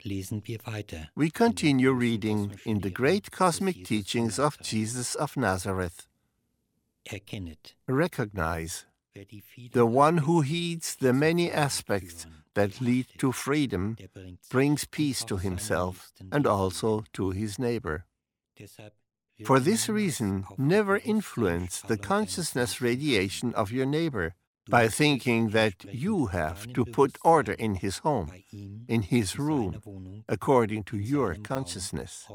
We continue reading in the great cosmic teachings of Jesus of Nazareth. Recognize the one who heeds the many aspects that lead to freedom brings peace to himself and also to his neighbor. For this reason, never influence the consciousness radiation of your neighbor by thinking that you have to put order in his home, in his room, according to your consciousness.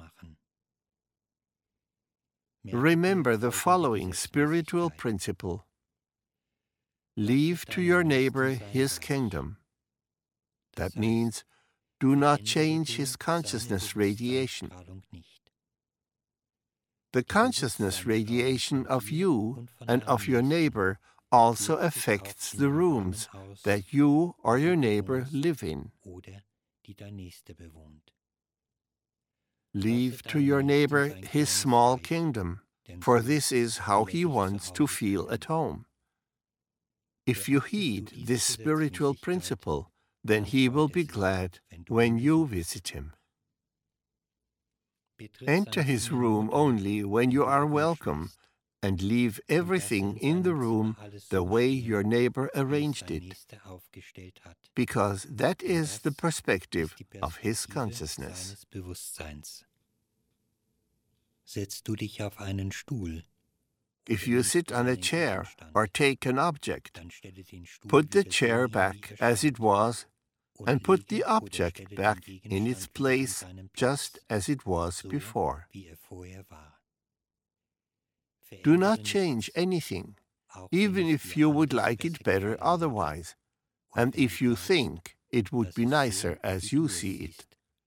Remember the following spiritual principle. Leave to your neighbor his kingdom. That means, do not change his consciousness radiation. The consciousness radiation of you and of your neighbor also affects the rooms that you or your neighbor live in. Leave to your neighbor his small kingdom, for this is how he wants to feel at home. If you heed this spiritual principle, then he will be glad when you visit him. Enter his room only when you are welcome, and leave everything in the room the way your neighbor arranged it, because that is the perspective of his consciousness. If you sit on a chair or take an object, put the chair back as it was and put the object back in its place just as it was before. Do not change anything, even if you would like it better otherwise, and if you think it would be nicer as you see it.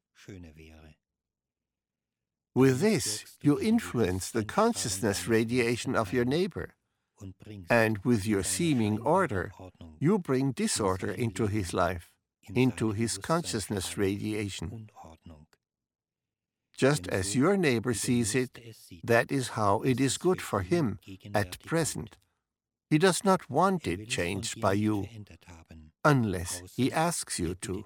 With this, you influence the consciousness radiation of your neighbor, and with your seeming order, you bring disorder into his life, into his consciousness radiation. Just as your neighbor sees it, that is how it is good for him at present. He does not want it changed by you, unless he asks you to.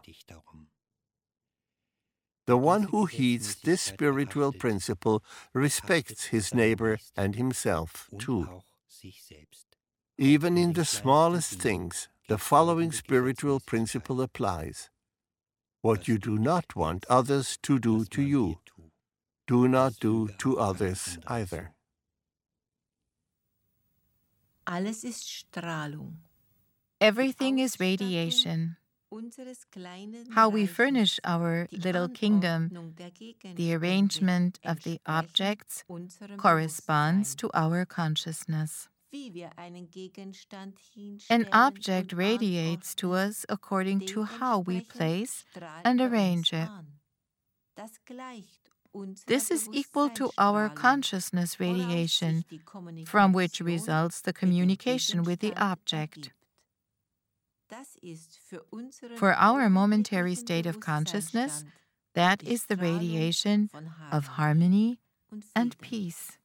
The one who heeds this spiritual principle respects his neighbor and himself too. Even in the smallest things, the following spiritual principle applies. What you do not want others to do to you, do not do to others either. Alles ist Strahlung. Everything is radiation. How we furnish our little kingdom, the arrangement of the objects, corresponds to our consciousness. An object radiates to us according to how we place and arrange it. This is equal to our consciousness radiation, from which results the communication with the object. For our momentary state of consciousness, that is the radiation of harmony and peace.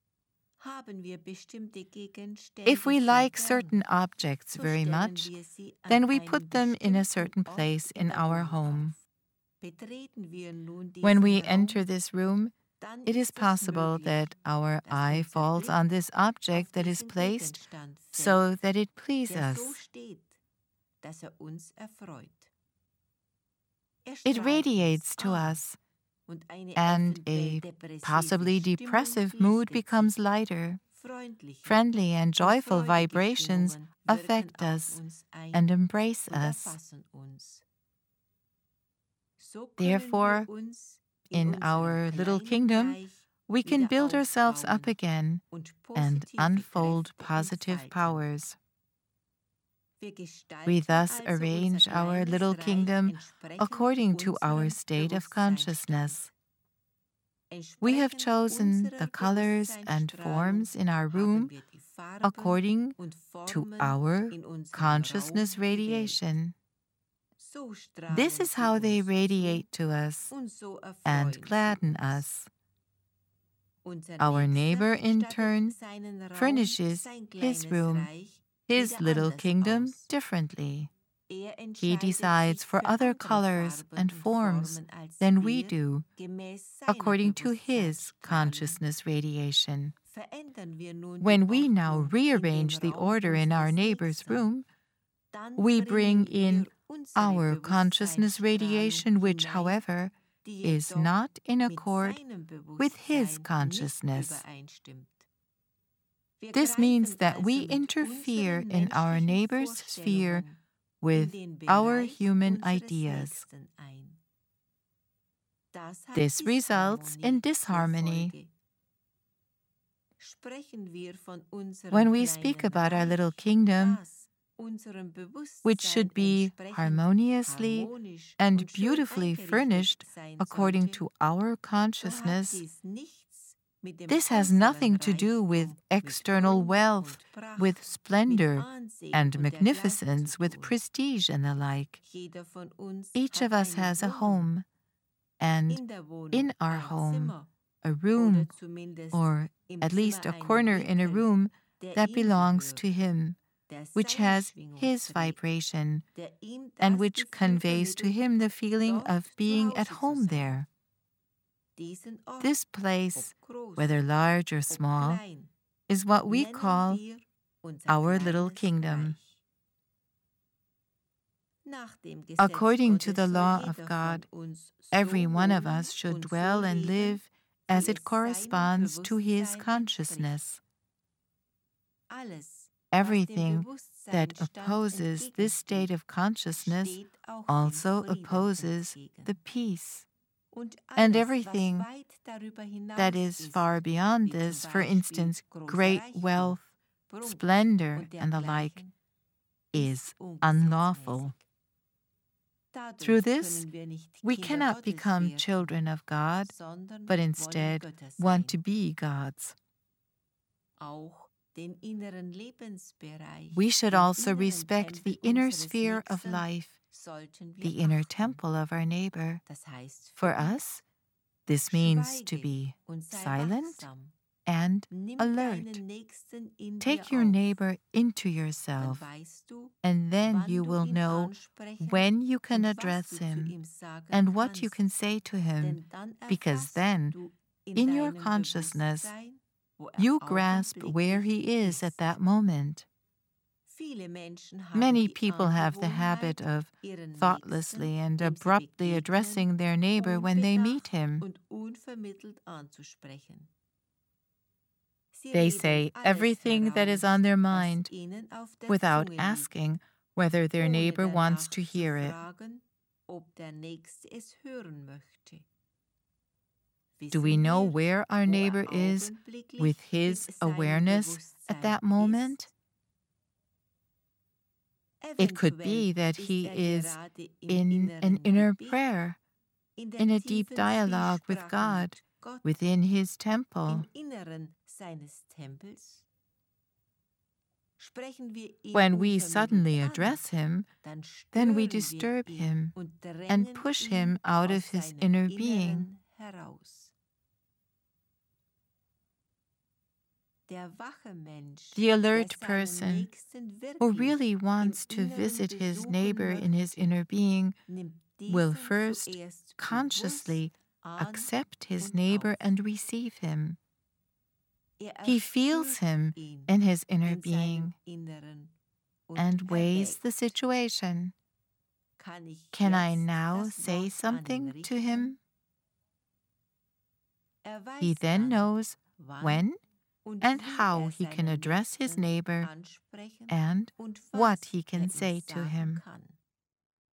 If we like certain objects very much, then we put them in a certain place in our home. When we enter this room, it is possible that our eye falls on this object that is placed so that it pleases us. It radiates to us, and a possibly depressive mood becomes lighter. Friendly and joyful vibrations affect us and embrace us. Therefore, in our little kingdom, we can build ourselves up again and unfold positive powers. We thus arrange our little kingdom according to our state of consciousness. We have chosen the colors and forms in our room according to our consciousness radiation. This is how they radiate to us and gladden us. Our neighbor, in turn, furnishes his room, his little kingdom, differently. He decides for other colors and forms than we do, according to his consciousness radiation. When we now rearrange the order in our neighbor's room, we bring in our consciousness radiation, which, however, is not in accord with his consciousness. This means that we interfere in our neighbor's sphere with our human ideas. This results in disharmony. When we speak about our little kingdom, which should be harmoniously and beautifully furnished according to our consciousness, this has nothing to do with external wealth, with splendor and magnificence, with prestige and the like. Each of us has a home, and in our home, a room, or at least a corner in a room that belongs to him, which has his vibration, and which conveys to him the feeling of being at home there. This place, whether large or small, is what we call our little kingdom. According to the law of God, every one of us should dwell and live as it corresponds to his consciousness. Everything that opposes this state of consciousness also opposes the peace. And everything that is far beyond this, for instance, great wealth, splendor, and the like, is unlawful. Through this, we cannot become children of God, but instead want to be gods. We should also respect the inner sphere of life, the inner temple of our neighbor. For us, this means to be silent and alert. Take your neighbor into yourself, and then you will know when you can address him and what you can say to him, because then, in your consciousness, you grasp where he is at that moment. Many people have the habit of thoughtlessly and abruptly addressing their neighbor when they meet him. They say everything that is on their mind without asking whether their neighbor wants to hear it. Do we know where our neighbor is with his awareness at that moment? It could be that he is in an inner prayer, in a deep dialogue with God, within his temple. When we suddenly address him, then we disturb him and push him out of his inner being. The alert person who really wants to visit his neighbor in his inner being will first consciously accept his neighbor and receive him. He feels him in his inner being and weighs the situation. Can I now say something to him? He then knows when and how he can address his neighbor and what he can say to him.